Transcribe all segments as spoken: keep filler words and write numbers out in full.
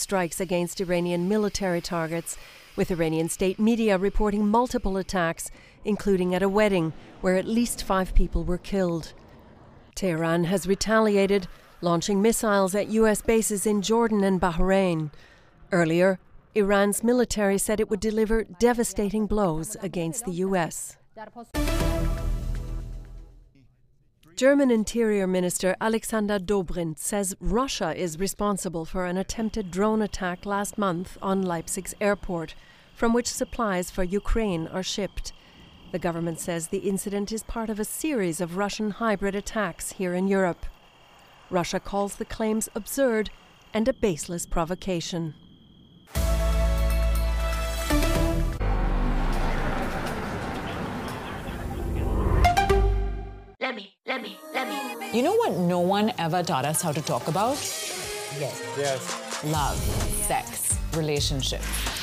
strikes against Iranian military targets, with Iranian state media reporting multiple attacks, including at a wedding where at least five people were killed. Tehran has retaliated, launching missiles at U S bases in Jordan and Bahrain. Earlier, Iran's military said it would deliver devastating blows against the U S. German Interior Minister Alexander Dobrindt says Russia is responsible for an attempted drone attack last month on Leipzig's airport, from which supplies for Ukraine are shipped. The government says the incident is part of a series of Russian hybrid attacks here in Europe. Russia calls the claims absurd and a baseless provocation. Let me, let me, let me. You know what no one ever taught us how to talk about? Yes. Yes. Love, sex, relationships.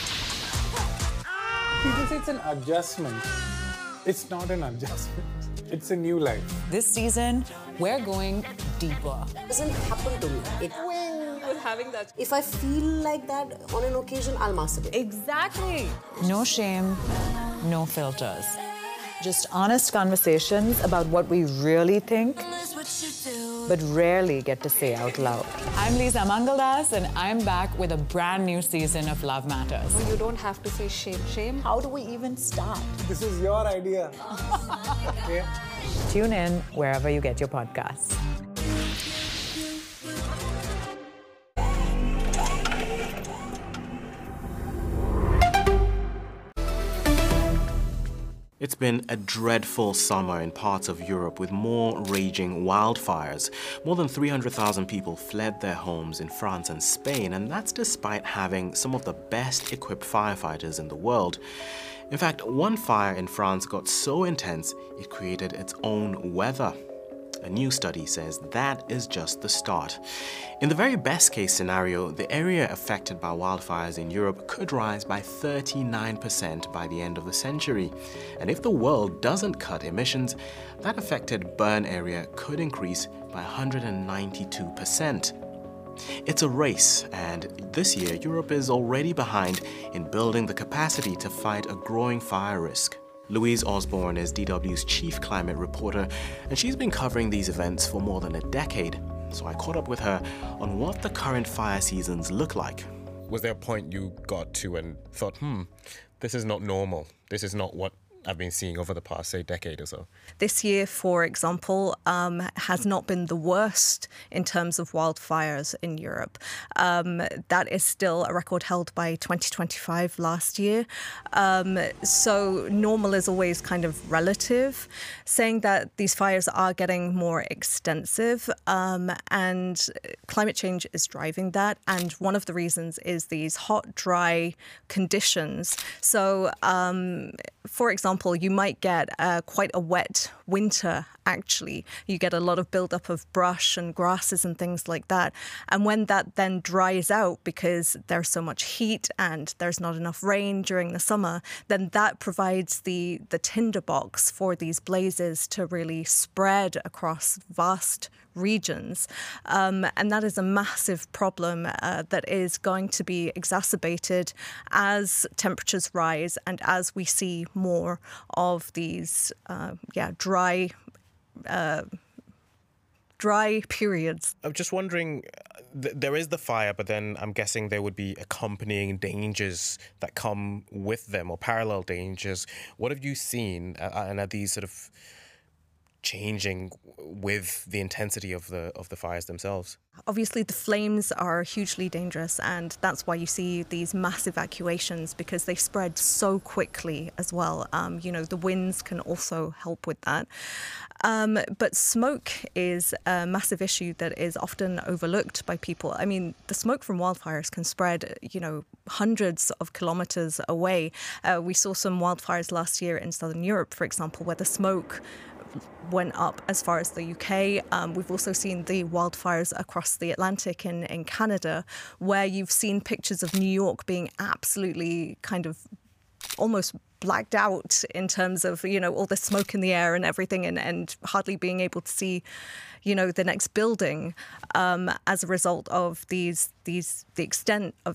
People say it's an adjustment. It's not an adjustment. It's a new life. This season, we're going deeper. It doesn't happen to me. It with having that. If I feel like that on an occasion, I'll masturbate. Exactly. No shame, no filters. Just honest conversations about what we really think, but rarely get to say out loud. I'm Lisa Mangaldas, and I'm back with a brand new season of Love Matters. You don't have to say shame. Shame? How do we even start? This is your idea. Okay. Tune in wherever you get your podcasts. It's been a dreadful summer in parts of Europe with more raging wildfires. More than three hundred thousand people fled their homes in France and Spain, and that's despite having some of the best equipped firefighters in the world. In fact, one fire in France got so intense it created its own weather. A new study says that is just the start. In the very best case scenario, the area affected by wildfires in Europe could rise by thirty-nine percent by the end of the century. And if the world doesn't cut emissions, that affected burn area could increase by one hundred ninety-two percent. It's a race, and this year Europe is already behind in building the capacity to fight a growing fire risk. Louise Osborne is D W's chief climate reporter, and she's been covering these events for more than a decade. So I caught up with her on what the current fire seasons look like. Was there a point you got to and thought, hmm, this is not normal. This is not what I've been seeing over the past, say, decade or so? This year, for example, um, has not been the worst in terms of wildfires in Europe. Um, that is still a record held by twenty twenty-five last year. Um, so normal is always kind of relative, saying that these fires are getting more extensive, um, and climate change is driving that. And one of the reasons is these hot, dry conditions. So, um, for example, you might get uh, quite a wet winter, actually. You get a lot of buildup of brush and grasses and things like that. And when that then dries out because there's so much heat and there's not enough rain during the summer, then that provides the, the tinderbox for these blazes to really spread across vast regions. Um, and that is a massive problem uh, that is going to be exacerbated as temperatures rise and as we see more of these uh, yeah, dry uh, dry periods. I'm just wondering, th- there is the fire, but then I'm guessing there would be accompanying dangers that come with them, or parallel dangers. What have you seen, uh, and are these sort of changing with the intensity of the of the fires themselves? Obviously, the flames are hugely dangerous, and that's why you see these mass evacuations, because they spread so quickly as well. Um, you know, the winds can also help with that. Um, but smoke is a massive issue that is often overlooked by people. I mean, the smoke from wildfires can spread, you know, hundreds of kilometers away. Uh, we saw some wildfires last year in southern Europe, for example, where the smoke went up as far as the U K. Um, we've also seen the wildfires across the Atlantic in, in Canada, where you've seen pictures of New York being absolutely kind of almost blacked out in terms of, you know, all the smoke in the air and everything, and, and hardly being able to see, you know, the next building um, as a result of these, these, the extent of